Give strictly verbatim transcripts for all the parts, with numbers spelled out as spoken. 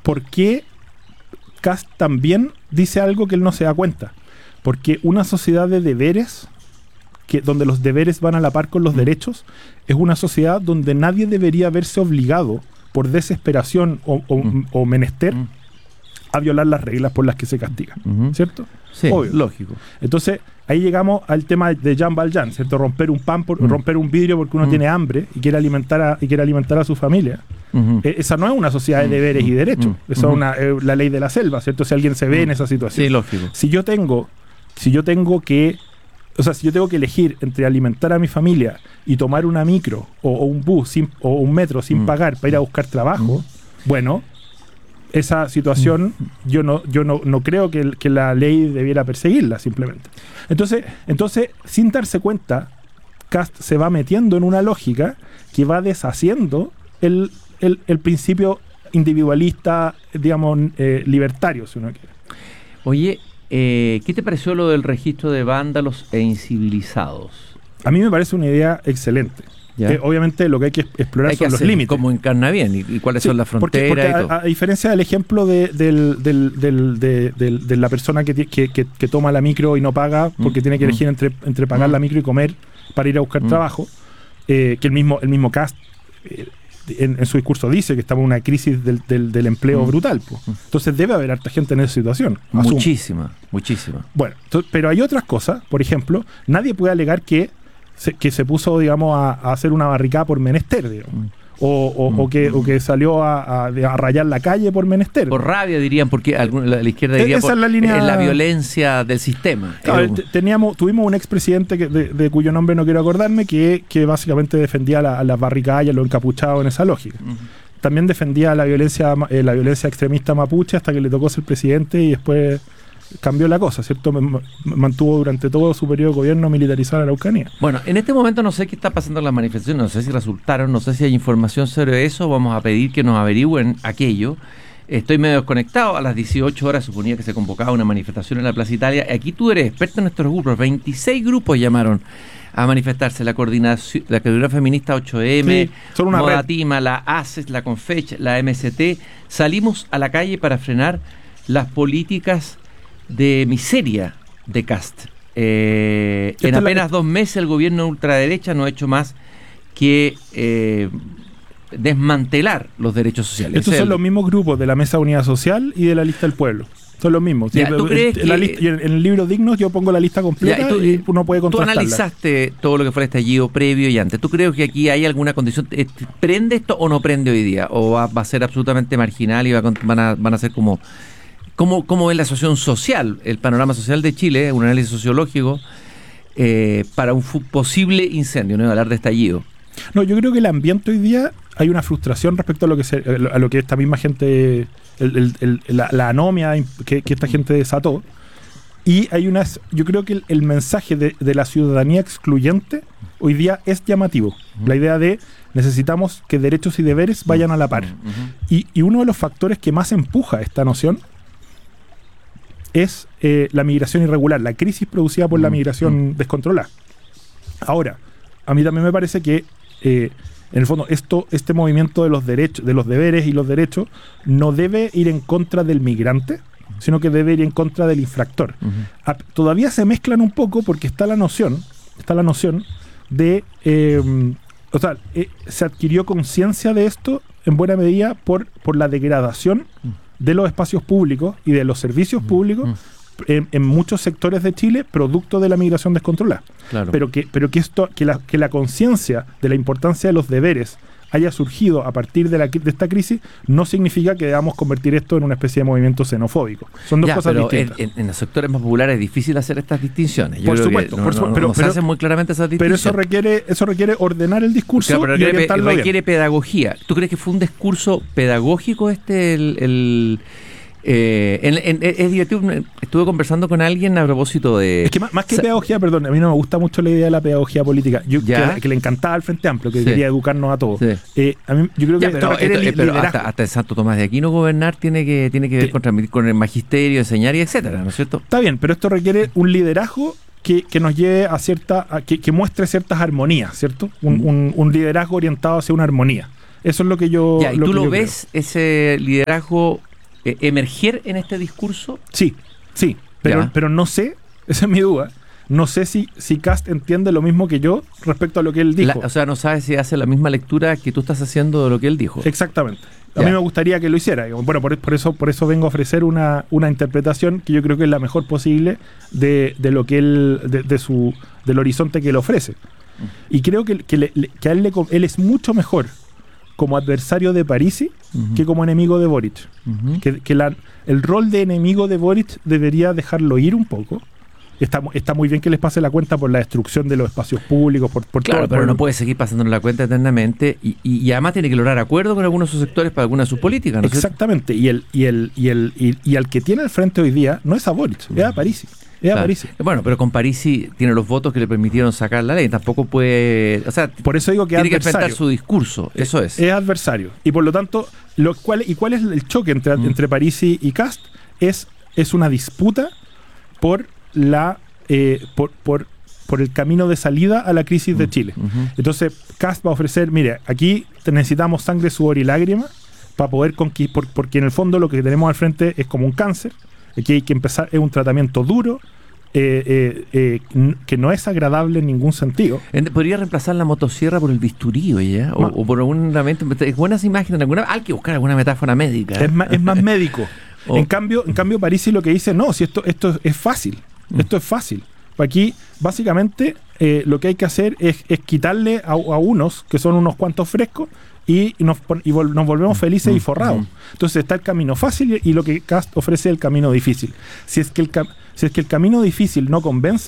¿por qué Kast también dice algo que él no se da cuenta? Porque una sociedad de deberes, que, donde los deberes van a la par con los mm. derechos, es una sociedad donde nadie debería verse obligado por desesperación o, o, mm. o menester mm. a violar las reglas por las que se castiga, mm-hmm. ¿cierto? Sí, obvio. Lógico. Entonces, ahí llegamos al tema de Jean Valjean, ¿cierto? Romper un pan, por, mm. romper un vidrio porque uno mm. tiene hambre y quiere alimentar a, y quiere alimentar a su familia. Mm-hmm. Eh, esa no es una sociedad de deberes mm. y derechos. Mm. Esa mm-hmm. es una, eh, la ley de la selva, ¿cierto? Si alguien se ve mm. en esa situación. Sí, lógico. Si yo tengo, si yo tengo que, o sea, si yo tengo que elegir entre alimentar a mi familia y tomar una micro o, o un bus sin, o un metro sin mm. pagar para ir a buscar trabajo, mm. bueno, esa situación mm. yo no yo no, no creo que, que la ley debiera perseguirla, simplemente. Entonces, entonces, sin darse cuenta, Kast se va metiendo en una lógica que va deshaciendo el, el, el principio individualista, digamos, eh, libertario, si uno quiere. Oye, eh, ¿qué te pareció lo del registro de vándalos e incivilizados? A mí me parece una idea excelente. Eh, obviamente lo que hay que explorar hay que son los límites. Cómo encarna bien y, y cuáles sí, son las fronteras. Porque, porque y todo. A, a diferencia del ejemplo de, del, del, del, de, de, de la persona que, que, que, que toma la micro y no paga porque mm, tiene que elegir mm, entre, entre pagar mm, la micro y comer para ir a buscar mm, trabajo, eh, que el mismo, el mismo Kast eh, en, en su discurso dice que estamos en una crisis del, del, del empleo mm, brutal. Pues. Entonces debe haber harta gente en esa situación. Asumo. Muchísima, muchísima. Bueno, entonces, pero hay otras cosas. Por ejemplo, nadie puede alegar que Se, que se puso, digamos, a, a hacer una barricada por menester, digamos. Mm. O, o, mm. o, que, o que salió a, a, a rayar la calle por menester. Por rabia, dirían, porque algún, la, la izquierda diría Esa por es la, línea... es la violencia del sistema. Claro, teníamos, tuvimos un expresidente que, de, de cuyo nombre no quiero acordarme, que, que básicamente defendía la, a las barricadas y a los encapuchados en esa lógica. Mm. También defendía la violencia, eh, la violencia extremista mapuche hasta que le tocó ser presidente y después cambió la cosa, ¿cierto? Mantuvo durante todo su periodo de gobierno militarizar a la Araucanía. Bueno, en este momento no sé qué está pasando en las manifestaciones, no sé si resultaron, no sé si hay información sobre eso, vamos a pedir que nos averigüen aquello. Estoy medio desconectado, a las dieciocho horas suponía que se convocaba una manifestación en la Plaza Italia. Aquí tú eres experto en nuestros grupos, veintiséis grupos llamaron a manifestarse, la coordinación, la coordinación feminista ocho eme, sí, Modatima, la ACES, la Confech, la M S T. Salimos a la calle para frenar las políticas de miseria de Kast. Eh, en apenas la... dos meses el gobierno de ultraderecha no ha hecho más que eh, desmantelar los derechos sociales. Estos son el... los mismos grupos de la Mesa de Unidad Social y de la Lista del Pueblo. Son los mismos. Ya, ¿tú crees en, la que... lista, en el libro Dignos yo pongo la lista completa ya, y, tú, y uno puede contrastarla. Tú analizaste todo lo que fue el estallido previo y antes. ¿Tú crees que aquí hay alguna condición? ¿Prende esto o no prende hoy día? ¿O va, va a ser absolutamente marginal y va a, van, a, van a ser como... ¿Cómo, ¿Cómo es la situación social, el panorama social de Chile, un análisis sociológico eh, para un posible incendio, no voy a hablar de estallido? No, yo creo que el ambiente hoy día hay una frustración respecto a lo que se, a lo que esta misma gente, el, el, el, la, la anomia que, que esta gente desató, y hay unas, yo creo que el, el mensaje de, de la ciudadanía excluyente hoy día es llamativo. Uh-huh. La idea de necesitamos que derechos y deberes vayan a la par. Uh-huh. Y, y uno de los factores que más empuja esta noción es eh, la migración irregular, la crisis producida por mm, la migración mm. descontrolada. Ahora, a mí también me parece que eh, en el fondo esto, este movimiento de los derechos, de los deberes y los derechos no debe ir en contra del migrante, sino que debe ir en contra del infractor. Uh-huh. A, todavía se mezclan un poco porque está la noción, está la noción de, eh, o sea, eh, se adquirió conciencia de esto en buena medida por, por la degradación uh-huh. de los espacios públicos y de los servicios uh-huh. públicos uh-huh. en, en muchos sectores de Chile, producto de la migración descontrolada. Claro. Pero que, pero que esto, que la, que la conciencia de la importancia de los deberes haya surgido a partir de, la, de esta crisis, no significa que debamos convertir esto en una especie de movimiento xenofóbico. Son dos ya, cosas pero distintas. En, en los sectores más populares es difícil hacer estas distinciones. Yo por creo supuesto, que por no, su, no, pero, no pero, se hacen muy claramente esas Pero distinciones. eso requiere, eso requiere ordenar el discurso claro, pero y requiere, orientarlo requiere bien. pedagogía. ¿Tú crees que fue un discurso pedagógico este el... el Eh, en, en, es divertido, estuve conversando con alguien a propósito de... Es que más, más que pedagogía, perdón, a mí no me gusta mucho la idea de la pedagogía política, yo, que, que le encantaba al Frente Amplio, que sí. quería educarnos a todos. Sí. Eh, a mí, yo creo que ya, esto pero, requiere esto, li- pero liderazgo. hasta, hasta el Santo Tomás de Aquino gobernar tiene que, tiene que ver con, con el magisterio, enseñar y etcétera, ¿no es cierto? Está bien, pero esto requiere un liderazgo que, que nos lleve a cierta, a, que, que muestre ciertas armonías, ¿cierto? Un, mm. un, un liderazgo orientado hacia una armonía. Eso es lo que yo... Ya, ¿y lo tú que lo yo ves, creo. Ese liderazgo eh, emerger en este discurso? Sí, sí, pero, pero no sé, esa es mi duda, no sé si, si Kast entiende lo mismo que yo respecto a lo que él dijo. La, o sea, no sabes si hace la misma lectura que tú estás haciendo de lo que él dijo. Exactamente. A ya. mí me gustaría que lo hiciera. Bueno, por, por, eso, por eso vengo a ofrecer una, una interpretación que yo creo que es la mejor posible de, de lo que él, de, de su, del horizonte que él ofrece. Y creo que, que, le, que a él, le, él es mucho mejor como adversario de Parisi uh-huh. que como enemigo de Boric. Uh-huh. Que, que la, el rol de enemigo de Boric debería dejarlo ir un poco. Está, está muy bien que les pase la cuenta por la destrucción de los espacios públicos, por, por claro, todo. Pero por no el... puede seguir pasándole la cuenta eternamente y, y, y además tiene que lograr acuerdo con algunos de sus sectores para algunas de sus políticas, ¿no? Exactamente, y el, y el, y el, y, y al que tiene al frente hoy día no es a Boric, es a Parisi. Es claro. a Parisi. Bueno, pero con Parisi tiene los votos que le permitieron sacar la ley, tampoco puede, o sea, por eso digo que tiene es que enfrentar su discurso, eso es. Es adversario, y por lo tanto, lo cual, ¿y cuál es el choque entre, mm. entre Parisi y Kast? Es, es una disputa por la Eh, por, por, por el camino de salida a la crisis de Chile. Uh-huh. Entonces, Kast va a ofrecer, mire, aquí necesitamos sangre, sudor y lágrimas para poder conquistar, por, porque en el fondo lo que tenemos al frente es como un cáncer, aquí hay que empezar, es un tratamiento duro, eh, eh, eh, n- que no es agradable en ningún sentido. ¿Podría reemplazar la motosierra por el bisturí, oye? O, o por alguna buenas imágenes, alguna, hay que buscar alguna metáfora médica. Es más, es más médico. oh. En cambio, en cambio, Parisi lo que dice, no, si esto, esto es fácil. Esto es fácil. Aquí, básicamente, eh, lo que hay que hacer es, es quitarle a, a unos, que son unos cuantos frescos, y nos, y vol, nos volvemos felices mm, y forrados. Mm. Entonces está el camino fácil y lo que Kast ofrece es el camino difícil. Si es que el, si es que el camino difícil no convence,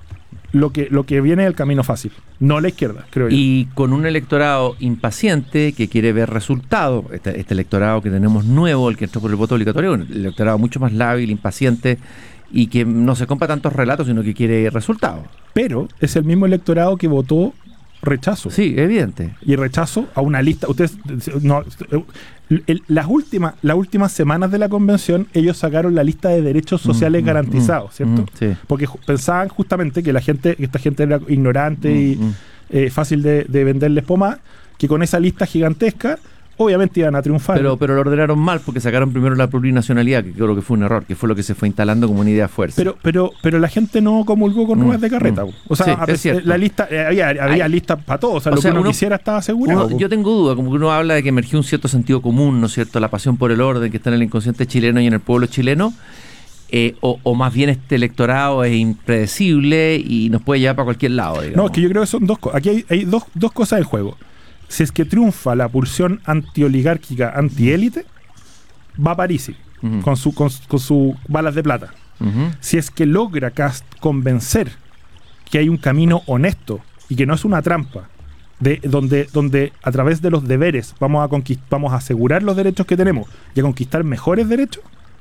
lo que, lo que viene es el camino fácil, no la izquierda, creo yo. Y con un electorado impaciente que quiere ver resultados, este, este electorado que tenemos nuevo, el que entró por el voto obligatorio, un electorado mucho más lábil, impaciente, y que no se compra tantos relatos, sino que quiere resultados. Pero es el mismo electorado que votó rechazo. Sí, evidente. Y rechazo a una lista. Ustedes, no, el, las últimas las últimas semanas de la convención, ellos sacaron la lista de derechos sociales mm, garantizados, mm, ¿cierto? Mm, sí. Porque pensaban justamente que la gente, que esta gente era ignorante mm, y mm. Eh, fácil de, de venderles pomada, que con esa lista gigantesca obviamente iban a triunfar. Pero, pero lo ordenaron mal porque sacaron primero la plurinacionalidad, que creo que fue un error, que fue lo que se fue instalando como una idea fuerza. Pero, pero, pero la gente no comulgó con ruedas mm, de carreta. Mm. O sea, sí, a pesar, la lista, eh, había, había listas para todos. O sea, o lo sea, que uno, uno quisiera estaba asegurado. Uno, yo tengo duda, como que uno habla de que emergió un cierto sentido común, ¿no es cierto? La pasión por el orden que está en el inconsciente chileno y en el pueblo chileno. Eh, o, o más bien este electorado es impredecible y nos puede llevar para cualquier lado, digamos. No, es que yo creo que son dos cosas. Aquí hay, hay dos, dos cosas en juego. Si es que triunfa la pulsión antioligárquica, antiélite, va a Parisi uh-huh. con su con, con sus balas de plata. Uh-huh. Si es que logra Kast convencer que hay un camino honesto y que no es una trampa, de donde, donde a través de los deberes vamos a conquist- vamos a asegurar los derechos que tenemos y a conquistar mejores derechos,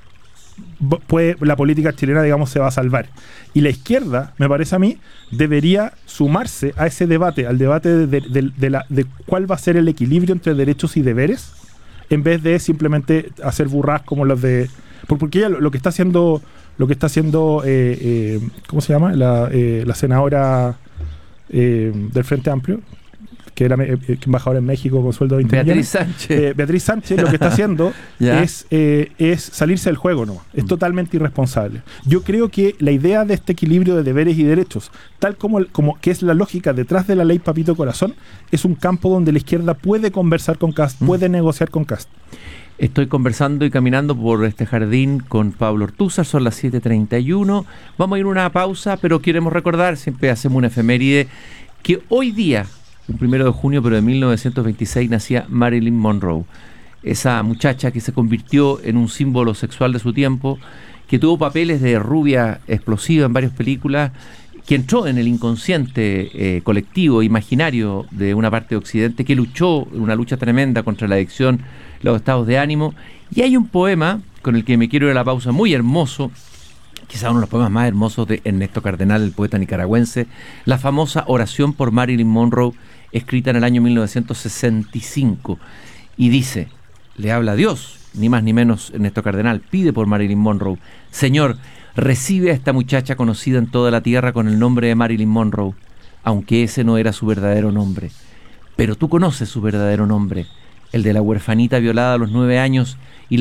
pues la política chilena, digamos, se va a salvar. Y la izquierda, me parece a mí, debería sumarse a ese debate, al debate de, de, de, de, la, de cuál va a ser el equilibrio entre derechos y deberes, en vez de simplemente hacer burras como los de... Porque ella lo, lo que está haciendo, lo que está haciendo, eh, eh, ¿cómo se llama? La, eh, la senadora eh, del Frente Amplio, que era eh, embajadora en México con sueldo de veinte Beatriz millones. Sánchez. Eh, Beatriz Sánchez lo que está haciendo es, eh, es salirse del juego, ¿no? Es mm. totalmente irresponsable. Yo creo que la idea de este equilibrio de deberes y derechos, tal como, como que es la lógica detrás de la ley Papito Corazón, es un campo donde la izquierda puede conversar con Kast, mm. puede negociar con Kast. Estoy conversando y caminando por este jardín con Pablo Ortúzar, son las siete treinta y uno. Vamos a ir a una pausa, pero queremos recordar, siempre hacemos una efeméride, que hoy día, un primero de junio, pero de mil novecientos veintiséis, nacía Marilyn Monroe. Esa muchacha que se convirtió en un símbolo sexual de su tiempo, que tuvo papeles de rubia explosiva en varias películas, que entró en el inconsciente eh, colectivo, imaginario de una parte de Occidente, que luchó una lucha tremenda contra la adicción, los estados de ánimo. Y hay un poema con el que me quiero ir a la pausa, muy hermoso, quizá uno de los poemas más hermosos de Ernesto Cardenal, el poeta nicaragüense, la famosa Oración por Marilyn Monroe, escrita en el año mil novecientos sesenta y cinco, y dice, le habla a Dios, ni más ni menos Ernesto Cardenal, pide por Marilyn Monroe: Señor, recibe a esta muchacha conocida en toda la tierra con el nombre de Marilyn Monroe, aunque ese no era su verdadero nombre. Pero tú conoces su verdadero nombre, el de la huerfanita violada a los nueve años